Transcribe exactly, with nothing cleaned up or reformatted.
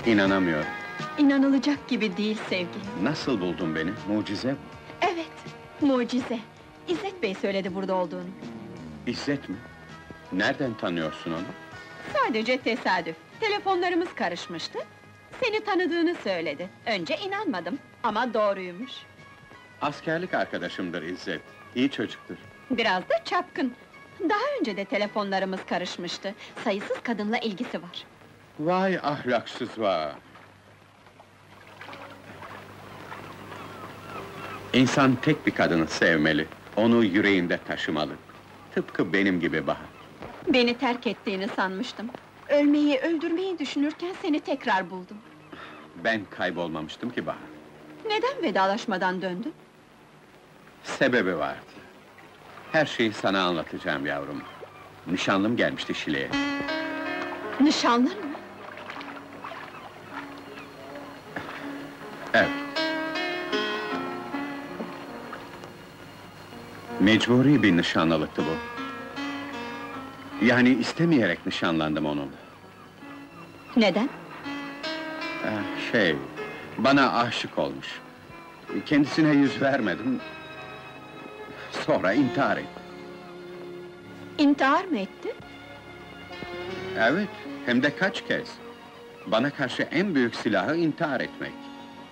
İnanamıyorum. İnanılacak gibi değil sevgilim. Nasıl buldun beni? Mucize bu. Evet, mucize. İzzet Bey söyledi burada olduğunu. İzzet mi? Nereden tanıyorsun onu? Sadece tesadüf. Telefonlarımız karışmıştı. Seni tanıdığını söyledi. Önce inanmadım ama doğruymuş. Askerlik arkadaşımdır İzzet. İyi çocuktur. Biraz da çapkın. Daha önce de telefonlarımız karışmıştı. Sayısız kadınla ilgisi var. Vay ahlaksız vay! İnsan tek bir kadını sevmeli. Onu yüreğinde taşımalı. Tıpkı benim gibi Bahar. Beni terk ettiğini sanmıştım. Ölmeyi, öldürmeyi düşünürken seni tekrar buldum. Ben kaybolmamıştım ki Bahar. Neden vedalaşmadan döndün? Sebebi vardı. Her şeyi sana anlatacağım yavrum. Nişanlım gelmişti Şile'ye. Nişanlın mı? Evet. Mecburi bir nişanlılıktı bu. Yani istemeyerek nişanlandım onunla. Neden? Eh, Şey, bana aşık olmuş. Kendisine yüz vermedim. Sonra intihar etti. İntihar mı etti? Evet, hem de kaç kez. Bana karşı en büyük silahı intihar etmek.